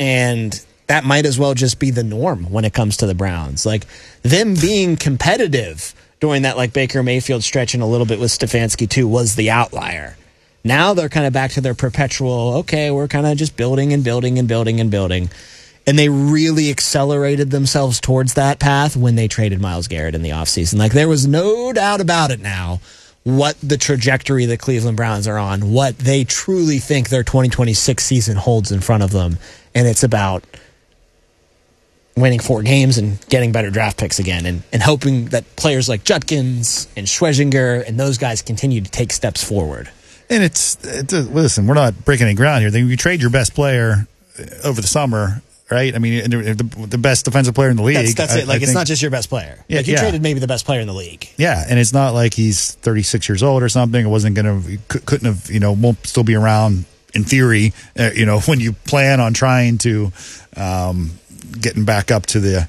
And that might as well just be the norm when it comes to the Browns. Like, them being competitive during that, like, Baker Mayfield stretch and a little bit with Stefanski, too, was the outlier. Now they're kind of back to their perpetual, okay, we're kind of just building and building and building and building. And they really accelerated themselves towards that path when they traded Myles Garrett in the offseason. Like, there was no doubt about it now what the trajectory the Cleveland Browns are on, what they truly think their 2026 season holds in front of them. And it's about winning 4 games and getting better draft picks again, and hoping that players like Judkins and Schwezinger and those guys continue to take steps forward. And listen, we're not breaking any ground here. You trade your best player over the summer, right? I mean, the best defensive player in the league. That's it. Like, it's not just your best player. Yeah, like, you traded maybe the best player in the league. Yeah, and it's not like he's 36 years old or something. It wasn't going to, couldn't have, won't still be around in theory, when you plan on trying to getting back up to the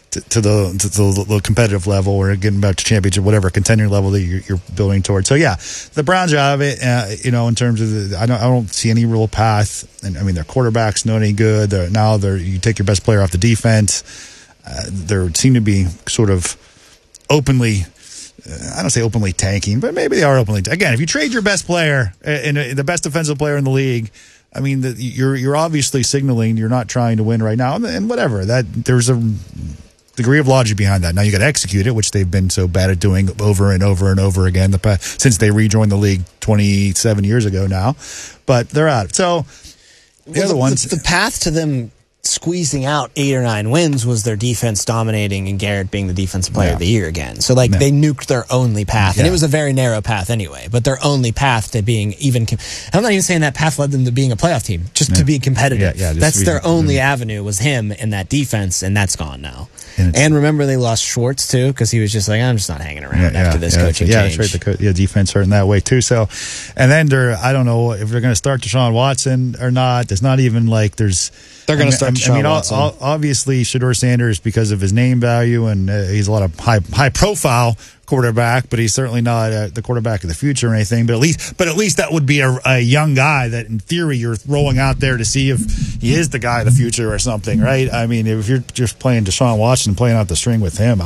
competitive level or getting back to championship, whatever contender level that you're building towards. So yeah, the Browns are out of it. In terms of I don't see any real path. And I mean, their quarterback's not any good. You take your best player off the defense. There seem to be sort of openly. I don't say openly tanking, but maybe they are openly. Again, if you trade your best player and the best defensive player in the league, I mean, you're obviously signaling you're not trying to win right now, and whatever. That there's a degree of logic behind that. Now you got to execute it, which they've been so bad at doing over and over and over again since they rejoined the league 27 years ago now. But they're out. So the other ones, the path to them squeezing out 8 or 9 wins was their defense dominating and Garrett being the defensive player of the year again. So, like, they nuked their only path. And it was a very narrow path anyway, but their only path to being even... I'm not even saying that path led them to being a playoff team, just to be competitive. That's their only avenue was him and that defense, and that's gone now. And remember, they lost Schwartz, too, because he was just like, I'm just not hanging around after this coaching change. That's right. The defense hurt in that way, too. So, and then I don't know if they're going to start Deshaun Watson or not. It's not even like there's... They're going to start Deshaun Watson. Obviously, Shedeur Sanders, because of his name value, and he's a lot of high-profile quarterback, but he's certainly not the quarterback of the future or anything. But at least that would be a young guy that, in theory, you're throwing out there to see if he is the guy of the future or something, right? I mean, if you're just playing Deshaun Watson, playing out the string with him,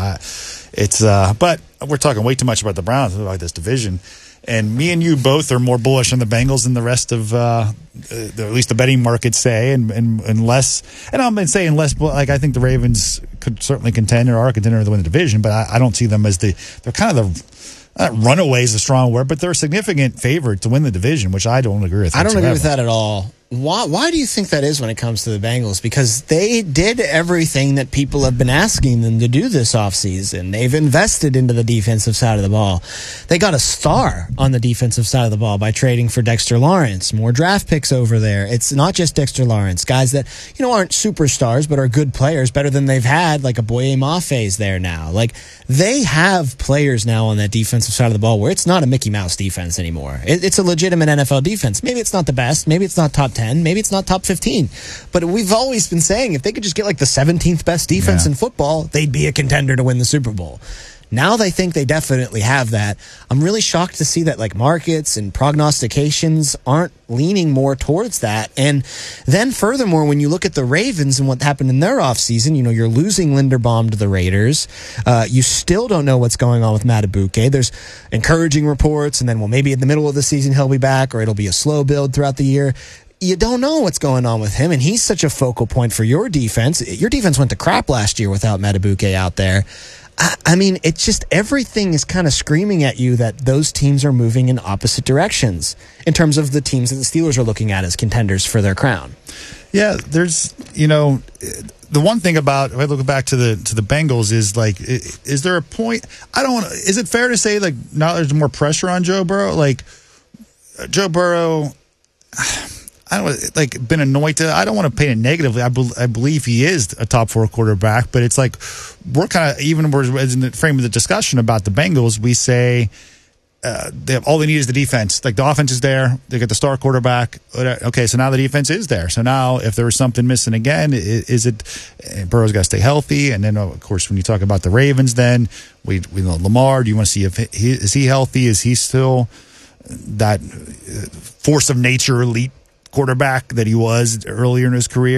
but we're talking way too much about the Browns, about this division. And me and you both are more bullish on the Bengals than the rest of, at least the betting markets say, and less. And I'm saying less. Like, I think the Ravens could certainly contend or are a contender to win the division, but I don't see them as they're kind of runaway is a strong word, but they're a significant favorite to win the division, which I don't agree with. I don't agree with that at all. Why do you think that is when it comes to the Bengals? Because they did everything that people have been asking them to do this offseason. They've invested into the defensive side of the ball. They got a star on the defensive side of the ball by trading for Dexter Lawrence. More draft picks over there. It's not just Dexter Lawrence. Guys that, aren't superstars but are good players, better than they've had, like a Boye Maffe's there now. Like, they have players now on that defensive side of the ball where it's not a Mickey Mouse defense anymore. It's a legitimate NFL defense. Maybe it's not the best. Maybe it's not top 10, maybe it's not top 15, but we've always been saying if they could just get like the 17th best defense in football, they'd be a contender to win the Super Bowl. Now they think they definitely have that. I'm really shocked to see that like markets and prognostications aren't leaning more towards that. And then furthermore, when you look at the Ravens and what happened in their offseason, you're losing Linderbaum to the Raiders. You still don't know what's going on with Madubuike. There's encouraging reports, and then, maybe in the middle of the season he'll be back, or it'll be a slow build throughout the year. You don't know what's going on with him, and he's such a focal point for your defense. Your defense went to crap last year without Madubuike out there. I mean, it's just everything is kind of screaming at you that those teams are moving in opposite directions in terms of the teams that the Steelers are looking at as contenders for their crown. Yeah, there's, the one thing about, if I look back to the Bengals, is like, is there a point? Is it fair to say, like, now there's more pressure on Joe Burrow? Like, Joe Burrow, been anointed. I don't want to paint it negatively. I believe he is a top 4 quarterback, but it's like we're kind of, even in the frame of the discussion about the Bengals, we say all they need is the defense. Like, the offense is there. They got the star quarterback. Okay, so now the defense is there. So now if there was something missing again, is it Burrow's got to stay healthy? And then, of course, when you talk about the Ravens, then we know Lamar. Do you want to see is he healthy? Is he still that force of nature elite quarterback that he was earlier in his career?